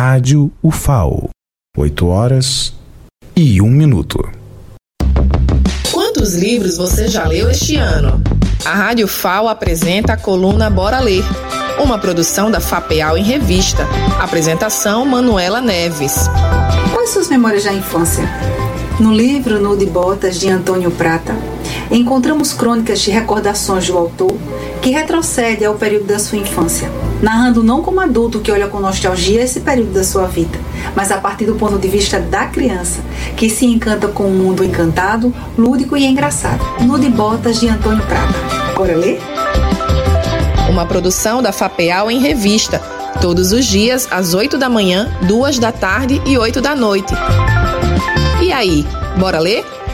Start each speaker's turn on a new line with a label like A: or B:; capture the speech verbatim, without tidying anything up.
A: Rádio U F A O. Oito horas e um minuto.
B: Quantos livros você já leu este ano? A Rádio F A O apresenta a coluna Bora Ler, uma produção da FAPEAL em revista. Apresentação Manuela Neves.
C: Quais suas memórias da infância? No livro Nude Botas, de Antônio Prata, encontramos crônicas de recordações do autor que retrocede ao período da sua infância, narrando não como adulto que olha com nostalgia esse período da sua vida, mas a partir do ponto de vista da criança, que se encanta com um mundo encantado, lúdico e engraçado. Nude Botas, de Antônio Prata. Bora ler?
B: Uma produção da FAPEAL em revista, todos os dias às oito da manhã, duas da tarde e oito da noite. E aí, bora ler?